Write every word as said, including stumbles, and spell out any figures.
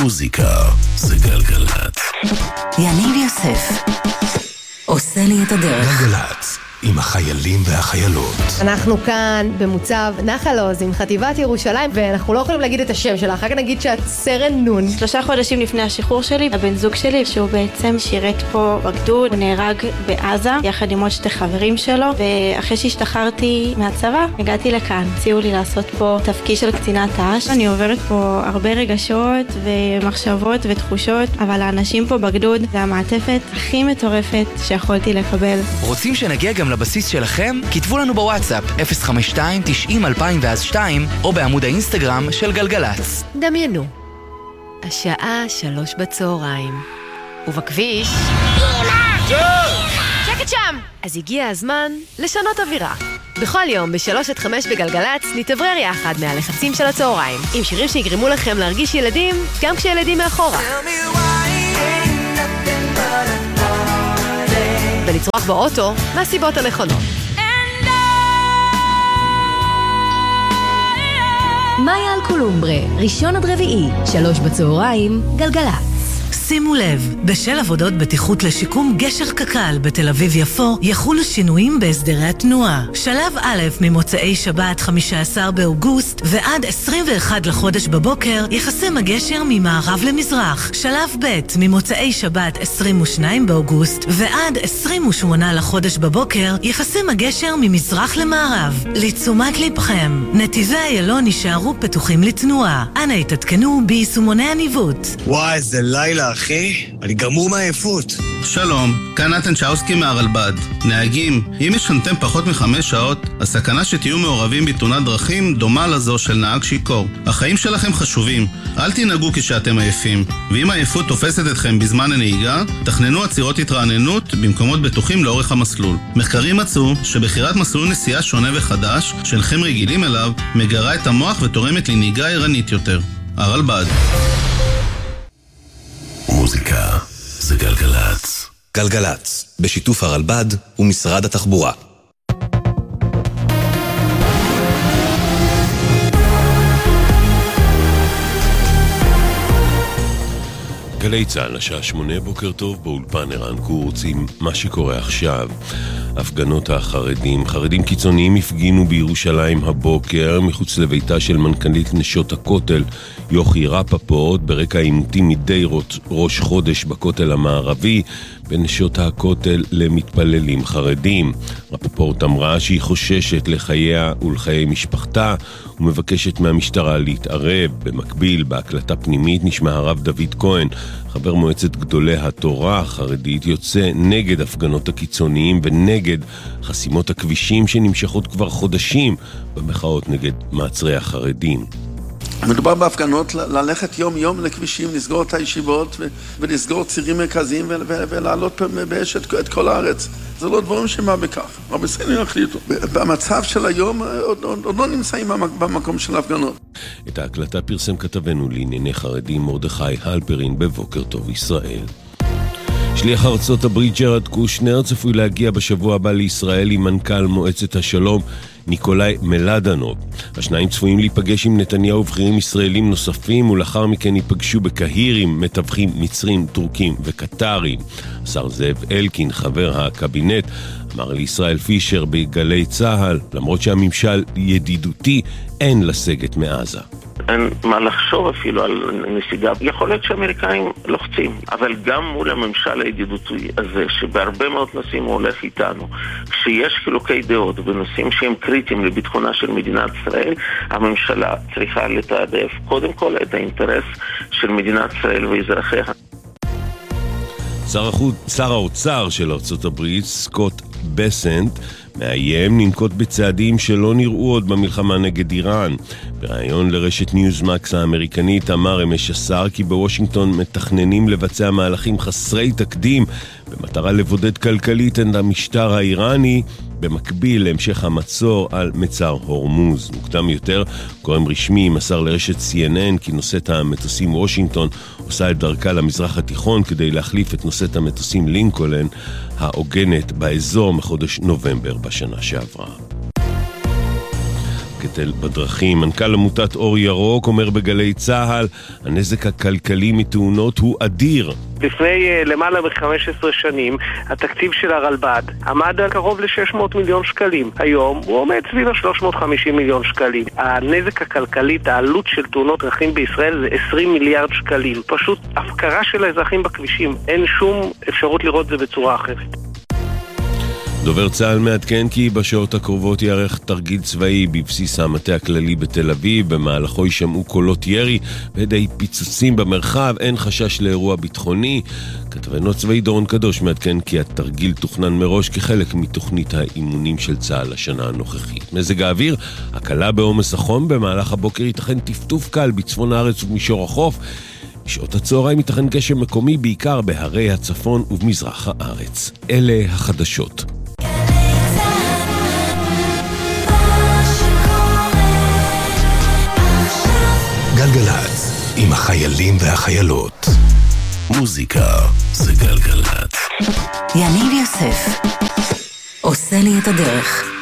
מוזיקה זה גלגלת. יניב יוסף עושה לי את הדרך. גלגלת עם החיילים והחיילות. אנחנו כאן במוצב נחל עוז עם חטיבת ירושלים, ואנחנו לא יכולים להגיד את השם שלה, אחר כך נגיד שאת סרן נון. שלושה חודשים לפני השחרור שלי, הבן זוג שלי, שהוא בעצם שירת פה בגדוד, הוא נהרג בעזה, יחד עם עוד שתי חברים שלו, ואחרי שהשתחררתי מהצבא, הגעתי לכאן. הציעו לי לעשות פה תפקיד של קצינת ת"ש. אני עוברת פה הרבה רגשות ומחשבות ותחושות, אבל האנשים פה בגדוד זה המעטפת הכי מטורפת שיכולתי לקבל. רוצים שנגיע גם לבסיס שלכם? כתבו לנו בוואטסאפ אפס חמש שתיים תשעים אלפיים ואז שתיים או בעמוד האינסטגרם של גלגלץ. דמיינו, השעה שלוש בצהריים ובכביש שקט שם! אז הגיע הזמן לשנות אווירה. בכל יום בשלוש עד חמש בגלגלץ נתברר יחד מהלחצים של הצהריים עם שירים שיגרמו לכם להרגיש ילדים גם כשילדים מאחורה ולצרוח באוטו מהסיבות הנכונות. מאיה אלקולומברה, ראשון עד רביעי, שלוש בצהריים, גלגלץ. שימו לב, בשל עבודות בטיחות לשיקום גשר קק"ל בתל אביב יפו, יחולו שינויים בהסדרי התנועה. שלב א' ממוצאי שבת חמישה עשר באוגוסט ועד עשרים ואחד לחודש בבוקר יחסם הגשר ממערב למזרח. שלב ב' ממוצאי שבת עשרים ושניים באוגוסט ועד עשרים ושמונה לחודש בבוקר יחסם הגשר ממזרח למערב. לתשומת לבכם, נתיבי איילון יישארו פתוחים לתנועה. אנא התעדכנו ביישומוני הניווט. וואי, זה לילה אחי, אני גמור מהעייפות. שלום, כאן נתן צ'אוסקי מהרלב"ד. נהגים, אם ישנתם פחות מחמש שעות, הסכנה שתהיו מעורבים בתאונת דרכים דומה לזו של נהג שיכור. החיים שלכם חשובים, אל תנהגו כשאתם עייפים, ואם העייפות תופסת אתכם בזמן הנהיגה, תכננו עצירות התרעננות במקומות בטוחים לאורך המסלול. מחקרים מצאו שבחירת מסלול נסיעה שונה וחדש, שאינכם רגילים אליו, מגרה את המוח ותורמת לנהיגה ערנית יותר. הרלב"ד. מוזיקה זה גלגלץ. גלגלץ, בשיתוף הרלב"ד ומשרד התחבורה. גלי צהל, השעה שמונה, בוקר טוב, באולפן ערן קורץ עם מה שקורה עכשיו. הפגנות החרדים, חרדים קיצוניים הפגינו בירושלים הבוקר מחוץ לביתה של מנכ"לית נשות הכותל יוכי רפפורט ברקע עימותים מדי ראש חודש בכותל המערבי בין נשות הכותל למתפללים חרדים. רפפורט אמרה שהיא חוששת לחייה ולחיי משפחתה ומבקשת מהמשטרה להתערב. במקביל, בהקלטה פנימית נשמע הרב דוד כהן, חבר מועצת גדולי התורה החרדית, יוצא נגד הפגנות הקיצוניים ונגד חסימות הכבישים שנמשכות כבר חודשים במחאות נגד מעצרי החרדים. מדובר בהפגנות ללכת יום יום לכבישים, לסגור את הישיבות ולסגור צירים מרכזיים ולעלות באש את כל הארץ. זה לא דברים שמה בכך, אבל בסדר יחליטו. במצב של היום עוד לא נמצאים במקום של ההפגנות. את ההקלטה פרסם כתבנו לענייני חרדים מרדכי הלפרין בבוקר טוב ישראל. שליח ארצות הברית ג'רד קושנר צפוי להגיע בשבוע הבא לישראל עם מנכ"ל מועצת השלום ניקולאי מלדנוב. השניים צפויים להיפגש עם נתניהו ובכירים ישראלים נוספים, ולאחר מכן ייפגשו בקהיר עם מתווכים מצרים, טורקים וקטרים. השר זאב אלקין, חבר הקבינט, אמר לישראל פישר בגלי צהל, למרות שהממשל ידידותי, אין לסגת מעזה. אין מה לחשוב אפילו על נסיגה. יכול להיות שהאמריקאים לוחצים, אבל גם מול הממשל הידידותי הזה, שבהרבה מאוד נושאים הוא הולך איתנו, כשיש חילוקי דעות בנושאים שהם קריטיים לביטחונה של מדינת ישראל, הממשלה צריכה לתעדף קודם כל את האינטרס של מדינת ישראל ואזרחיה. שר החוץ, שר האוצר של ארצות הברית, סקוט בסנט, מאיים לנקוט בצעדים שלא נראו עוד במלחמה נגד איראן. בראיון לרשת ניוזמקס האמריקנית אמר אמש השר כי בוושינגטון מתכננים לבצע מהלכים חסרי תקדים במטרה לבודד כלכלית את המשטר האיראני, במקביל להמשך המצור על מצר הורמוז. מוקדם יותר, גורם רשמי מסר לרשת סי אן אן כי נושאת המטוסים וושינגטון עושה את דרכה למזרח התיכון כדי להחליף את נושאת המטוסים לינקולן העוגנת באזור מחודש נובמבר בשנה שעברה. הקטל בדרכים. מנכ"ל עמותת אור ירוק אומר בגלי צהל, הנזק הכלכלי מתאונות הוא אדיר. לפני uh, למעלה מ-חמש עשרה שנים, התקציב של הרלב"ד עמד על קרוב ל-שש מאות מיליון שקלים. היום הוא עומד סביב ה-שלוש מאות וחמישים מיליון שקלים. הנזק הכלכלי, העלות של תאונות דרכים בישראל זה עשרים מיליארד שקלים. פשוט הפקרה של האזרחים בכבישים. אין שום אפשרות לראות זה בצורה אחרת. דובר צה"ל מעדכן כי בשעות הקרובות יערך תרגיל צבאי בבסיס המטה הכללי בתל אביב, במהלכו יישמעו קולות ירי וידי פיצוצים במרחב, אין חשש לאירוע ביטחוני. כתבנו צבאי דורון קדוש מעדכן כי התרגיל תוכנן מראש כחלק מתוכנית האימונים של צה"ל לשנה הנוכחית. מזג האוויר, הקלה בעומס החום, במהלך הבוקר ייתכן טפטוף קל בצפון הארץ ובמישור החוף. בשעות הצהריים ייתכן גשם מקומי בעיקר בהרי הצפון ובמזרח הארץ. אלה החדשות. גלגלץ, עם החיילים והחיילות. מוזיקה זה גלגלץ. יניב יוסף עושה לי את הדרך.